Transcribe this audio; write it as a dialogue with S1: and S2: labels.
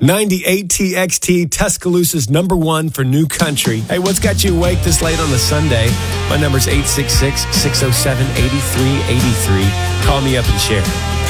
S1: 98 TXT, Tuscaloosa's number one for new country. Hey, what's got you awake this late on a Sunday? My number's 866-607-8383. Call me up and share.